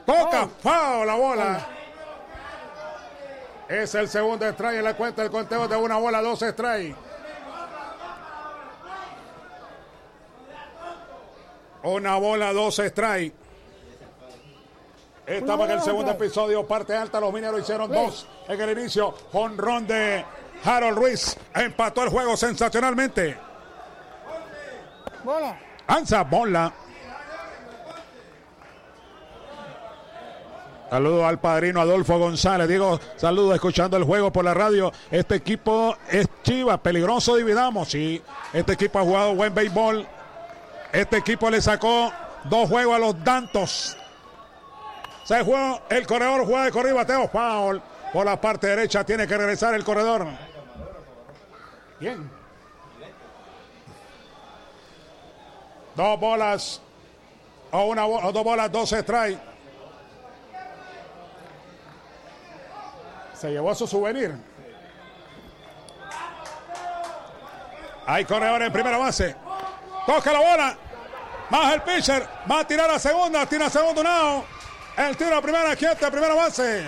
Toca foul la bola. Es el segundo strike en la cuenta del conteo de una bola, 2 strikes. Una bola, 2 strikes. Estamos en el segundo episodio, parte alta. Los Mineros hicieron 2 en el inicio. Jonrón de Harold Ruiz. Empató el juego sensacionalmente. Bola. Lanza bola. Saludos al padrino Adolfo González. Digo, saludos escuchando el juego por la radio. Este equipo es Chivas, peligroso, dividamos. Sí, este equipo ha jugado buen béisbol. Este equipo le sacó 2 juegos a los Dantos. Se jugó, el corredor juega de corrido, bateo, foul. Por la parte derecha tiene que regresar el corredor. Bien. 2 bolas. O 2 bolas, 2 strikes. Se llevó su souvenir. Hay corredor en primera base. Toca la bola. Más el pitcher. Va a tirar a segunda. Tira a segundo, no. El tiro a primera, quieta a primera base.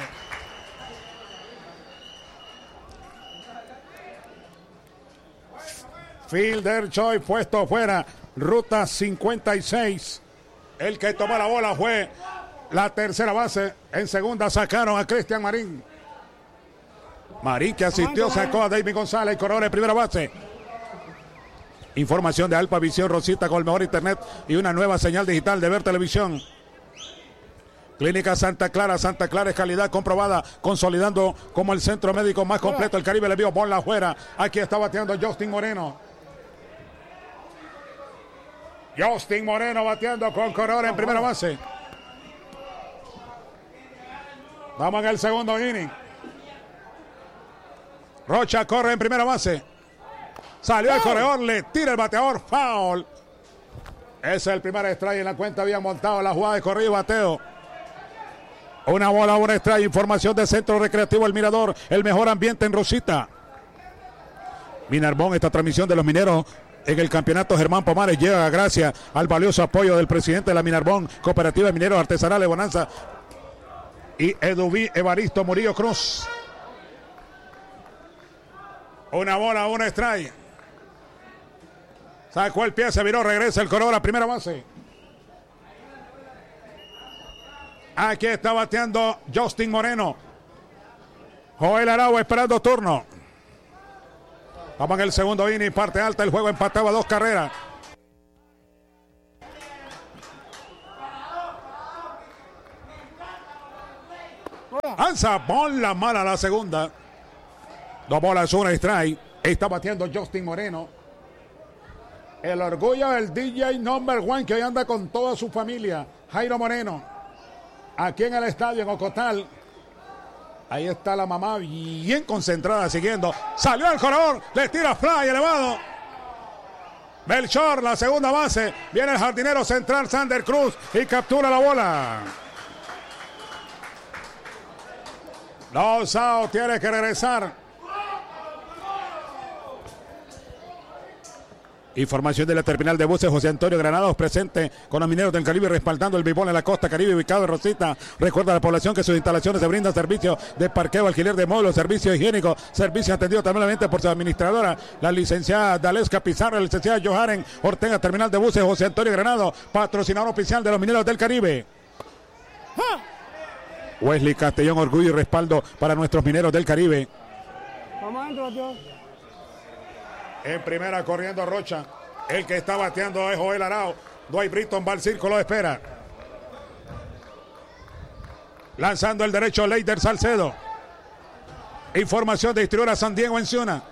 Fielder Choi puesto fuera. Ruta 56. El que tomó la bola fue la tercera base. En segunda sacaron a Cristian Marín. Marín que asistió, sacó a David González, corredor en primera base. Información de Alpa Visión Rosita con el mejor internet y una nueva señal digital de ver televisión. Clínica Santa Clara es calidad comprobada, consolidando como el centro médico más completo del Caribe. Le vio bola afuera. Aquí está bateando Justin Moreno. Justin Moreno bateando con corredor en primera base. Vamos en el segundo inning. Rocha corre en primera base. Salió el corredor, le tira el bateador, foul. Ese es el primer strike en la cuenta. Habían montado la jugada de corrido y bateo. Una bola, un strike. Información del Centro Recreativo El Mirador, el mejor ambiente en Rosita. Minarbón, esta transmisión de los Mineros en el campeonato Germán Pomares llega gracias al valioso apoyo del presidente de la Minarbón, Cooperativa de Mineros Artesanales Bonanza, y Eduví Evaristo Murillo Cruz. Una bola, un strike. Sacó el pie, se viró, regresa el corredor a primera base. Aquí está bateando Justin Moreno. Joel Arau esperando turno. Vamos en el segundo inning, parte alta, el juego empataba 2 carreras. Lanza bola mala la segunda. 2 bolas, 1 strike. Está batiendo Justin Moreno. El orgullo del DJ number 1 que hoy anda con toda su familia, Jairo Moreno. Aquí en el estadio en Ocotal. Ahí está la mamá bien concentrada siguiendo. Salió el corredor, le tira fly elevado. Melchor, la segunda base. Viene el jardinero central Sander Cruz y captura la bola. Lozao tiene que regresar. Información de la terminal de buses José Antonio Granados, presente con los Mineros del Caribe, respaldando el béisbol en la costa Caribe, ubicado en Rosita. Recuerda a la población que sus instalaciones se brindan servicio de parqueo, alquiler de módulos, servicio higiénico, servicio atendido también por su administradora, la licenciada Dalesca Pizarro, la licenciada Joharen Ortega, terminal de buses José Antonio Granados, patrocinador oficial de los Mineros del Caribe. Wesley Castellón, orgullo y respaldo para nuestros Mineros del Caribe. Vamos adentro, Dios. En primera corriendo Rocha. El que está bateando es Joel Arau. Dwight Britton va al círculo de espera. Lanzando el derecho Leider Salcedo. Información de distribuidora San Diego en Ciuna.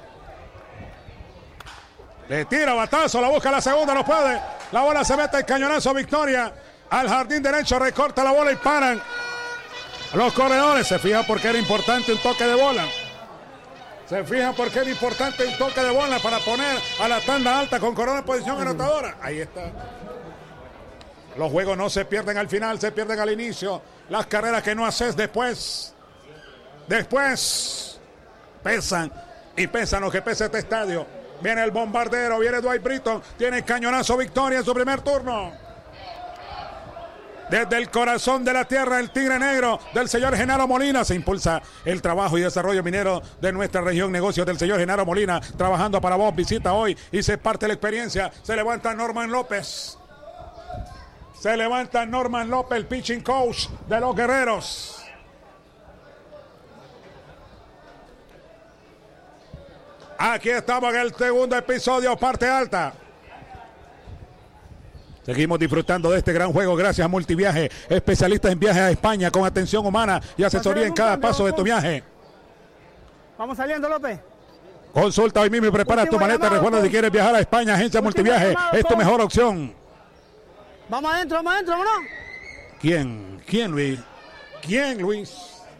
Le tira batazo, la busca la segunda, no puede. La bola se mete, el cañonazo, victoria. Al jardín derecho, recorta la bola y paran. Los corredores se fijan porque era importante un toque de bola. Se fijan porque era importante un toque de bola para poner a la tanda alta con corredor en posición anotadora. Ahí está. Los juegos no se pierden al final, se pierden al inicio. Las carreras que no haces después pesan y pesan lo que pesa este estadio. Viene el bombardero, viene Dwight Britton, tiene cañonazo, victoria en su primer turno. Desde el corazón de la tierra, el tigre negro del señor Genaro Molina. Se impulsa el trabajo y desarrollo minero de nuestra región. Negocios del señor Genaro Molina, trabajando para vos. Visita hoy y se parte la experiencia. Se levanta Norman López. Se levanta Norman López, el pitching coach de los guerreros. Aquí estamos en el segundo episodio, parte alta. Seguimos disfrutando de este gran juego gracias a Multiviaje, especialistas en viajes a España con atención humana y asesoría en cada paso de tu viaje. Vamos saliendo, López. Consulta hoy mismo y prepara tu maleta. Recuerda, si quieres viajar a España, agencia Multiviaje, es tu mejor opción. Vamos adentro, vámonos. ¿Quién, Luis? ¿Quién, Luis?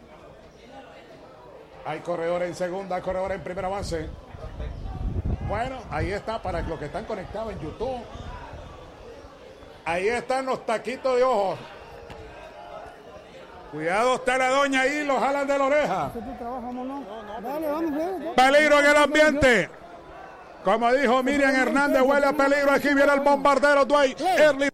Hay corredor en segunda, corredor en primera base. Bueno, ahí está para los que están conectados en YouTube. Ahí están los taquitos de ojos. Cuidado, está la doña ahí, lo jalan de la oreja. Dale, vamos. Peligro en el ambiente. Como dijo Miriam Hernández, huele a peligro. Aquí viene el bombardero Dwight Early